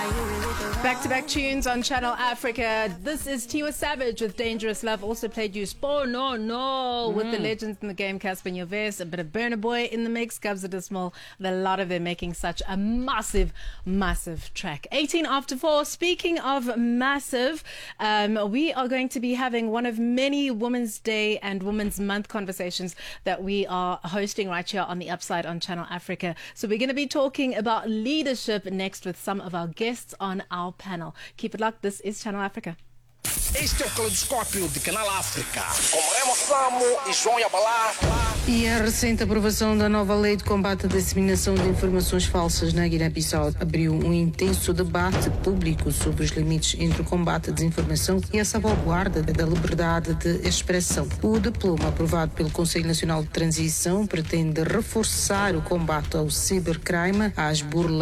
Back-to-back tunes on Channel Africa. This is Tiwa Savage with Dangerous Love. Also played you Sponono with the legends in the game, Casper Nyovest. A bit of Burna Boy in the mix, Kabza De Small. A lot of them making such a massive track. 18 after 4. Speaking of massive, we are going to be having one of many Women's Day and Women's Month conversations that we are hosting right here on the Upside on Channel Africa. So we're going to be talking about leadership next with some of our guests on our panel. Keep it locked. This is Channel Africa. Este é o Caleidoscópio de Canal África, com Remo Samo e João Yabalá. E a recente aprovação da nova lei de combate à disseminação de informações falsas na Guiné-Bissau abriu um intenso debate público sobre os limites entre o combate à desinformação e a salvaguarda da liberdade de expressão. O diploma aprovado pelo Conselho Nacional de Transição pretende reforçar o combate ao cibercrime, às burlas